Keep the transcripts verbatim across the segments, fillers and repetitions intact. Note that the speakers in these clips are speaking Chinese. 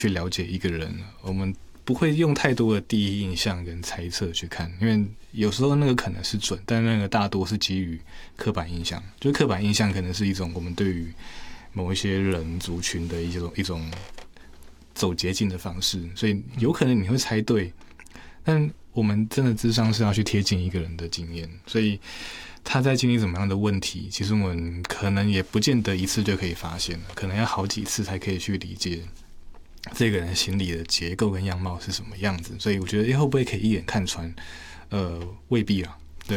去了解一个人，我们不会用太多的第一印象跟猜测去看，因为有时候那个可能是准，但那个大多是基于刻板印象。就是刻板印象可能是一种我们对于某一些人族群的一种一种走捷径的方式，所以有可能你会猜对，但我们真的諮商是要去贴近一个人的经验，所以他在经历什么样的问题，其实我们可能也不见得一次就可以发现了，可能要好几次才可以去理解这个人心理的结构跟样貌是什么样子。所以我觉得，欸，会不会可以一眼看穿？呃，未必啊。对，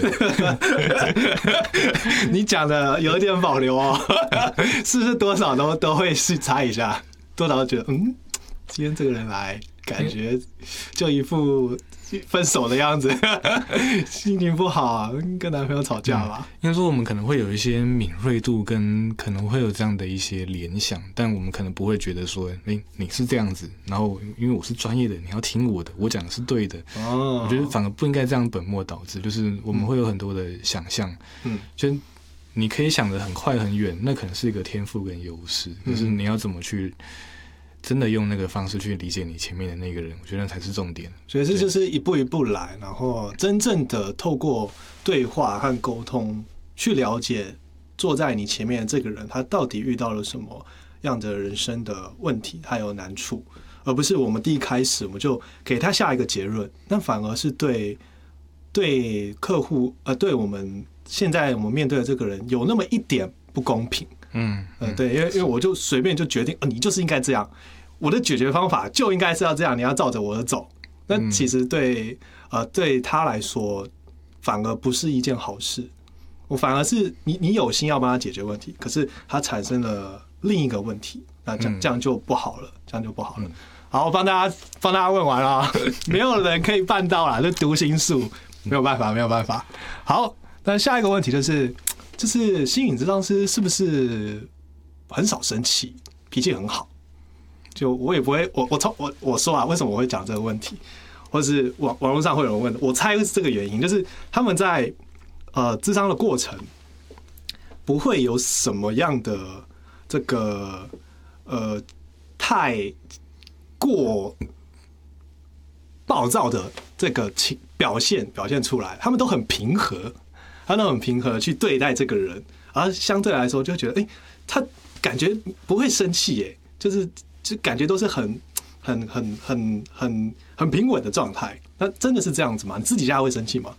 你讲的有一点保留哦，是不是多少都都会去猜一下，多少都觉得嗯，今天这个人来，感觉就一副分手的样子，心情不好啊，跟男朋友吵架吧。 应该说我们可能会有一些敏锐度，跟可能会有这样的一些联想，但我们可能不会觉得说，哎，欸，你是这样子，然后因为我是专业的，你要听我的，我讲的是对的。哦，我觉得反而不应该这样本末倒置，就是我们会有很多的想象，嗯，就你可以想得很快很远，那可能是一个天赋跟优势，可是你要怎么去真的用那个方式去理解你前面的那个人，我觉得那才是重点。 所以这就是一步一步来，然后真正的透过对话和沟通去了解坐在你前面的这个人，他到底遇到了什么样的人生的问题，还有难处，而不是我们第一开始我们就给他下一个结论，那反而是对对客户呃，对我们现在我们面对的这个人有那么一点不公平。嗯，呃，对，因为因为我就随便就决定，呃，你就是应该这样，我的解决方法就应该是要这样，你要照着我的走。那其实对呃对他来说，反而不是一件好事。我反而是你你有心要帮他解决问题，可是他产生了另一个问题，那这样这样就不好了，这样就不好了。好，我帮大家帮大家问完了，没有人可以办到啦，这读心术没有办法，没有办法。好，那下一个问题就是。就是心理咨商师是不是很少生气，脾气很好？就我也不会，我我从我我说啊，为什么我会讲这个问题，或是网网络上会有人问，我猜是这个原因，就是他们在呃咨商的过程不会有什么样的这个呃太过暴躁的这个情表现表现出来，他们都很平和。他都很平和去对待这个人，而相对来说就觉得，哎、欸，他感觉不会生气，哎，就是就感觉都是很、很、很、很、很、很平稳的状态。那真的是这样子吗？你自己家会生气吗？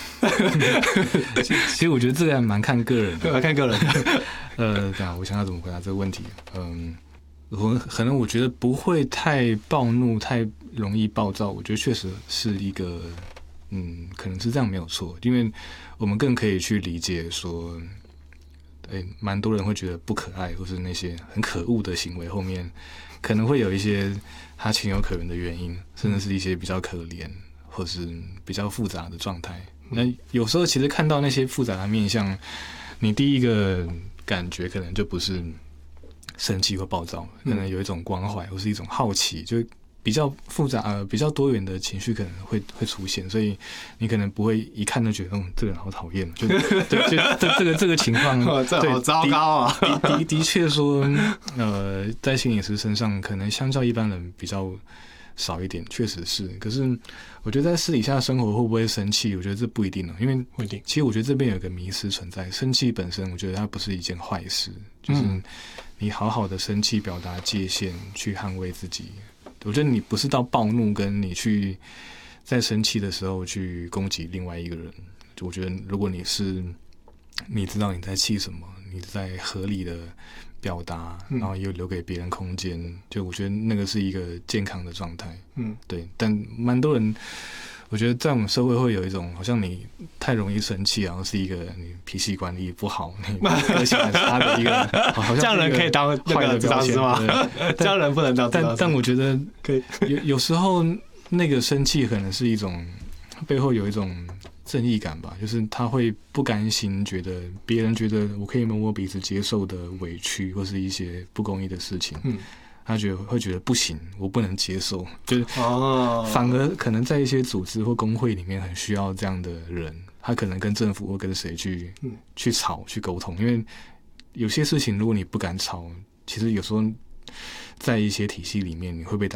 其实我觉得这个还蛮看个人的， 蛮看个人的。 呃，对啊，我想要怎么回答这个问题？嗯，我可能我觉得不会太暴怒、太容易暴躁。我觉得确实是一个。嗯，可能是这样没有错，因为我们更可以去理解说，哎，蛮多人会觉得不可爱，或是那些很可恶的行为后面，可能会有一些他情有可原的原因，甚至是一些比较可怜或是比较复杂的状态。那有时候其实看到那些复杂的面向，你第一个感觉可能就不是生气或暴躁，可能有一种关怀或是一种好奇，就。比较复杂呃，比较多元的情绪可能会会出现，所以你可能不会一看就觉得，嗯，这个人好讨厌，就对，就这这个这个情况， 这好糟糕啊！ 的的的确说，呃，在心理师身上，可能相较一般人比较少一点，确实是。可是我觉得在私底下生活会不会生气，我觉得这不一定了，因为不一定。 其实我觉得这边有一个迷思存在，生气本身，我觉得它不是一件坏事，就是你好好的生气，表达界限，去捍卫自己。我觉得你不是到暴怒，跟你去在生气的时候去攻击另外一个人。我觉得如果你是你知道你在气什么，你在合理的表达，然后又留给别人空间，就我觉得那个是一个健康的状态。嗯，对。但蛮多人，我觉得在我们社会会有一种好像你太容易生气，然后是一个你脾气管理不好、你个性很差的一个人，好像这样人可以当坏的咨商师吗？这样人不能当咨商师。 但但我觉得可以有有时候那个生气可能是一种背后有一种正义感吧，就是他会不甘心，觉得别人觉得我可以摸摸鼻子接受的委屈或是一些不公义的事情。嗯。他觉得会觉得不行，我不能接受，就是反而可能在一些组织或工会里面很需要这样的人，他可能跟政府或跟谁去去吵去沟通，因为有些事情如果你不敢吵，其实有时候在一些体系里面你会被打